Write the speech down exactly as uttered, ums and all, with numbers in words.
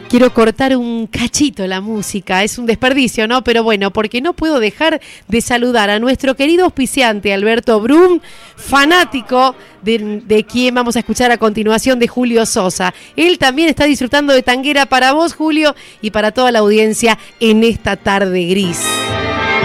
Quiero cortar un cachito la música, es un desperdicio, ¿no? Pero bueno, porque no puedo dejar de saludar a nuestro querido auspiciante Alberto Brum, fanático de, de quien vamos a escuchar a continuación, de Julio Sosa. Él también está disfrutando de Tanguera para vos, Julio, y para toda la audiencia en esta tarde gris.